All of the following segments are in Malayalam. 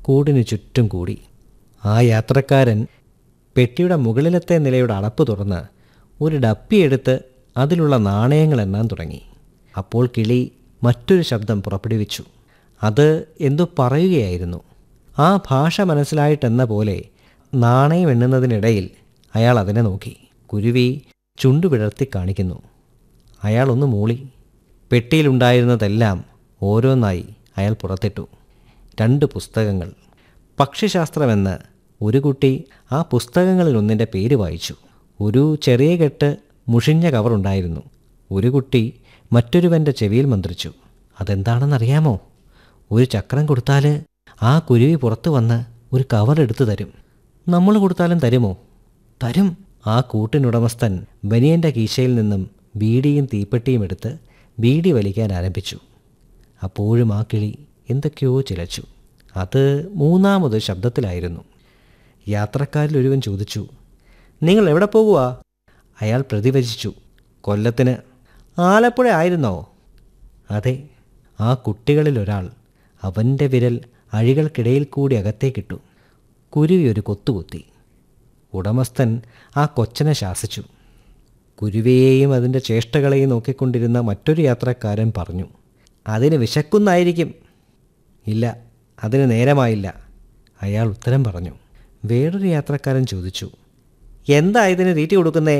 കൂടിനു ചുറ്റും കൂടി. ആ യാത്രക്കാരൻ പെട്ടിയുടെ മുകളിലത്തെ നിലയുടെ അടപ്പ് തുറന്ന് ഒരു ഡപ്പിയെടുത്ത് അതിലുള്ള നാണയങ്ങൾ എണ്ണാൻ തുടങ്ങി. അപ്പോൾ കിളി മറ്റൊരു ശബ്ദം പുറപ്പെടുവിച്ചു. അത് എന്തു പറയുകയായിരുന്നു. ആ ഭാഷ മനസ്സിലായിട്ടെന്ന പോലെ നാണയം എണ്ണുന്നതിനിടയിൽ അയാൾ അതിനെ നോക്കി. കുരുവി ചുണ്ടു വിടർത്തി കാണിക്കുന്നു. അയാളൊന്ന് മൂളി. പെട്ടിയിലുണ്ടായിരുന്നതെല്ലാം ഓരോന്നായി അയാൾ പുറത്തിട്ടു. 2 പുസ്തകങ്ങൾ. പക്ഷിശാസ്ത്രമെന്ന് ഒരു കുട്ടി ആ പുസ്തകങ്ങളിലൊന്നിൻ്റെ പേര് വായിച്ചു. ഒരു ചെറിയ കെട്ട് മുഷിഞ്ഞ കവറുണ്ടായിരുന്നു. ഒരു കുട്ടി മറ്റൊരുവൻ്റെ ചെവിയിൽ മന്ത്രിച്ചു. അതെന്താണെന്നറിയാമോ? ഒരു ചക്രം കൊടുത്താൽ ആ കുരുവി പുറത്തു വന്ന് ഒരു കവർ എടുത്തു തരും. നമ്മൾ കൊടുത്താലും തരുമോ? തരും. ആ കൂട്ടിനുടമസ്ഥൻ ബനിയൻ്റെ കീശയിൽ നിന്നും ബീഡിയും തീപ്പെട്ടിയും എടുത്ത് ബീഡി വലിക്കാൻ ആരംഭിച്ചു. അപ്പോഴും ആ കിളി എന്തൊക്കെയോ ചിലച്ചു. അത് 3ാമതൊരു ശബ്ദത്തിലായിരുന്നു. യാത്രക്കാരിൽ ഒരുവൻ ചോദിച്ചു, നിങ്ങൾ എവിടെ പോകുക? അയാൾ പ്രതിവചിച്ചു, കൊല്ലത്തിന്. ആലപ്പുഴ ആയിരുന്നോ? അതെ. ആ കുട്ടികളിലൊരാൾ അവൻ്റെ വിരൽ അഴികൾക്കിടയിൽ കൂടി അകത്തേക്കിട്ടു. കുരുവി ഒരു കൊത്തുകുത്തി. ഉടമസ്ഥൻ ആ കൊച്ചനെ ശാസിച്ചു. കുരുവിയെയും അതിൻ്റെ ചേഷ്ടകളെയും നോക്കിക്കൊണ്ടിരുന്ന മറ്റൊരു യാത്രക്കാരൻ പറഞ്ഞു, അതിന് വിശക്കുന്നായിരിക്കും. ഇല്ല, അതിന് നേരമായില്ല, അയാൾ ഉത്തരം പറഞ്ഞു. വേറൊരു യാത്രക്കാരൻ ചോദിച്ചു, എന്താ ഇതിന് തീറ്റി കൊടുക്കുന്നേ?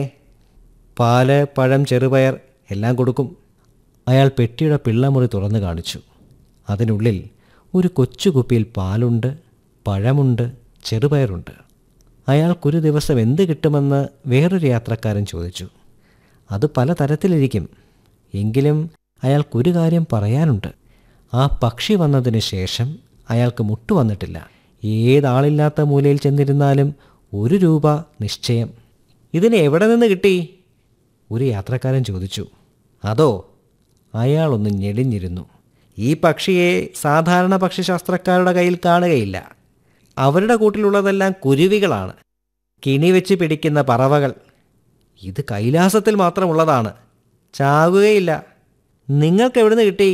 പാല്, പഴം, ചെറുപയർ എല്ലാം കൊടുക്കും. അയാൾ പെട്ടിയുടെ പിള്ളമുറി തുറന്നു കാണിച്ചു. അതിനുള്ളിൽ ഒരു കൊച്ചു കുപ്പിയിൽ പാലുണ്ട്, പഴമുണ്ട്, ചെറുപയറുണ്ട്. അയാൾക്കൊരു ദിവസം എന്ത് കിട്ടുമെന്ന് വേറൊരു യാത്രക്കാരൻ ചോദിച്ചു. അത് പല തരത്തിലിരിക്കും. എങ്കിലും അയാൾക്കൊരു കാര്യം പറയാനുണ്ട്. ആ പക്ഷി വന്നതിന് ശേഷം അയാൾക്ക് മുട്ടു വന്നിട്ടില്ല. ഏതാളില്ലാത്ത മൂലയിൽ ചെന്നിരുന്നാലും 1 രൂപ നിശ്ചയം. ഇതിന് എവിടെ നിന്ന് കിട്ടി? ഒരു യാത്രക്കാരൻ ചോദിച്ചു. അതോ? അയാളൊന്ന് ഞെളിഞ്ഞിരുന്നു. ഈ പക്ഷിയെ സാധാരണ പക്ഷിശാസ്ത്രക്കാരുടെ കയ്യിൽ കാണുകയില്ല. അവരുടെ കൂട്ടിലുള്ളതെല്ലാം കുരുവികളാണ്, കിണി വെച്ച് പിടിക്കുന്ന പറവകൾ. ഇത് കൈലാസത്തിൽ മാത്രമുള്ളതാണ്, ചാകുകയില്ല. നിങ്ങൾക്ക് എവിടുന്ന് കിട്ടി?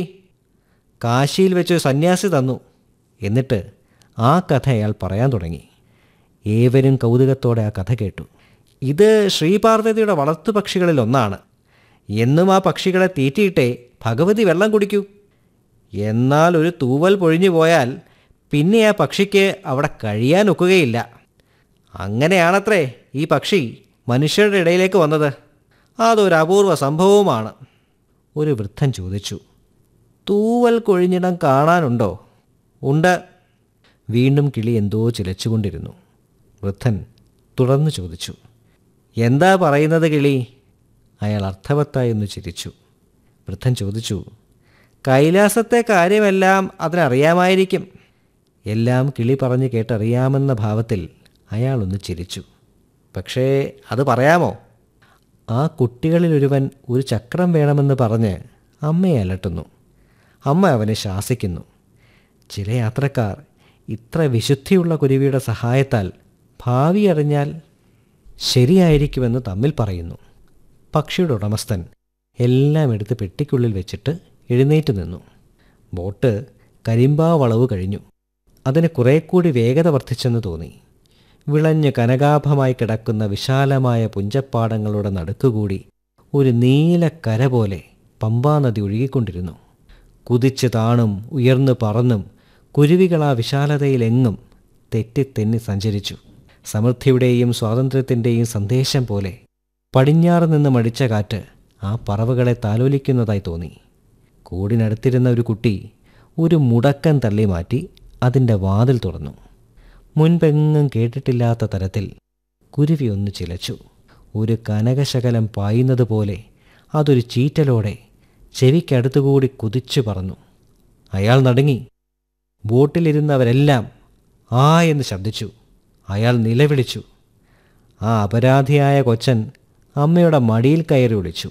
കാശിയിൽ വെച്ച് സന്യാസി തന്നു. എന്നിട്ട് ആ കഥ അയാൾ പറയാൻ തുടങ്ങി. ഏവരും കൗതുകത്തോടെ ആ കഥ കേട്ടു. ഇത് ശ്രീപാർവതിയുടെ വളർത്തുപക്ഷികളിൽ ഒന്നാണ്. എന്നും ആ പക്ഷികളെ തീറ്റിയിട്ടേ ഭഗവതി വെള്ളം കുടിക്കൂ. എന്നാൽ ഒരു തൂവൽ പൊഴിഞ്ഞു പോയാൽ പിന്നെ ആ പക്ഷിക്ക് അവിടെ കഴിയാനൊക്കുകയില്ല. അങ്ങനെയാണത്രേ ഈ പക്ഷി മനുഷ്യരുടെ ഇടയിലേക്ക് വന്നത്. അതൊരു അപൂർവ സംഭവവുമാണ്. ഒരു വൃദ്ധൻ ചോദിച്ചു, തൂവൽ കൊഴിഞ്ഞിടം കാണാനുണ്ടോ? ഉണ്ട്. വീണ്ടും കിളി എന്തോ ചിലച്ചുകൊണ്ടിരുന്നു. വൃദ്ധൻ തുടർന്ന് ചോദിച്ചു, എന്താ പറയുന്നത് കിളി? അയാൾ അർത്ഥവത്തായി ഒന്ന് ചിരിച്ചു. വൃദ്ധൻ ചോദിച്ചു, കൈലാസത്തെ കാര്യമെല്ലാം അതിനറിയാമായിരിക്കും. എല്ലാം കിളി പറഞ്ഞ് കേട്ടറിയാമെന്ന ഭാവത്തിൽ അയാളൊന്ന് ചിരിച്ചു. പക്ഷേ അത് പറയാമോ? ആ കുട്ടികളിലൊരുവൻ ഒരു ചക്രം വേണമെന്ന് പറഞ്ഞ് അമ്മയെ അലട്ടുന്നു. അമ്മ അവനെ ശാസിക്കുന്നു. ചില യാത്രക്കാർ ഇത്ര വിശുദ്ധിയുള്ള കുരുവിയുടെ സഹായത്താൽ ഭാവി അറിഞ്ഞാൽ ശരിയായിരിക്കുമെന്ന് തമ്മിൽ പറയുന്നു. പക്ഷിയുടെ ഉടമസ്ഥൻ എല്ലാം എടുത്ത് പെട്ടിക്കുള്ളിൽ വെച്ചിട്ട് എഴുന്നേറ്റ് നിന്നു. ബോട്ട് കരിമ്പാവ് വളവ് കഴിഞ്ഞു. അതിന് കുറേ കൂടി വേഗത വർദ്ധിച്ചെന്ന് തോന്നി. വിളഞ്ഞ് കനകാഭമായി കിടക്കുന്ന വിശാലമായ പുഞ്ചപ്പാടങ്ങളുടെ നടുക്കുകൂടി ഒരു നീലക്കര പോലെ പമ്പാനദി ഒഴുകിക്കൊണ്ടിരുന്നു. കുതിച്ച് താണും ഉയർന്നു പറന്നും കുരുവികൾ ആ വിശാലതയിലെങ്ങും തെറ്റിത്തെന്നി സഞ്ചരിച്ചു. സമൃദ്ധിയുടെയും സ്വാതന്ത്ര്യത്തിൻ്റെയും സന്ദേശം പോലെ പടിഞ്ഞാറ് നിന്ന് മടിച്ച കാറ്റ് ആ പറവകളെ താലോലിക്കുന്നതായി തോന്നി. കൂടിനടുത്തിരുന്ന ഒരു കുട്ടി ഒരു മുടക്കൻ തള്ളി മാറ്റി അതിൻ്റെ വാതിൽ തുറന്നു. മുൻപെങ്ങും കേട്ടിട്ടില്ലാത്ത തരത്തിൽ കുരുവി ഒന്ന് ചിലച്ചു. ഒരു കനകശകലം പായുന്നത് പോലെ അതൊരു ചീറ്റലോടെ ചെവിക്കടുത്തുകൂടി കുതിച്ചു പറന്നു. അയാൾ നടുങ്ങി. ബോട്ടിലിരുന്നവരെല്ലാം ആ എന്ന് ശബ്ദിച്ചു. അയാൾ നിലവിളിച്ചു. ആ അപരാധിയായ കൊച്ചൻ അമ്മയുടെ മടിയിൽ കയറി വിളിച്ചു.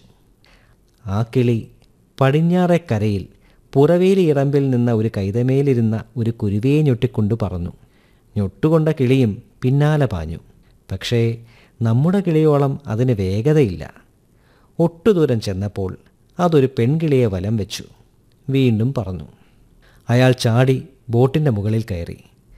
ആ കിളി പടിഞ്ഞാറേ കരയിൽ പുറവേലി ഇറമ്പിൽ നിന്ന ഒരു കൈതമേലിരുന്ന ഒരു കുരുവിയെ ഞൊട്ടിക്കൊണ്ട് പറന്നു. ഞൊട്ടുകൊണ്ട കിളിയും പിന്നാലെ പാഞ്ഞു. പക്ഷേ നമ്മുടെ കിളിയോളം അതിന് വേഗതയില്ല. ഒട്ടുദൂരം ചെന്നപ്പോൾ അതൊരു പെൺകിളിയെ വലം വെച്ചു. വീണ്ടും പറന്നു. അയാൾ ചാടി ബോട്ടിൻ്റെ മുകളിൽ കയറി.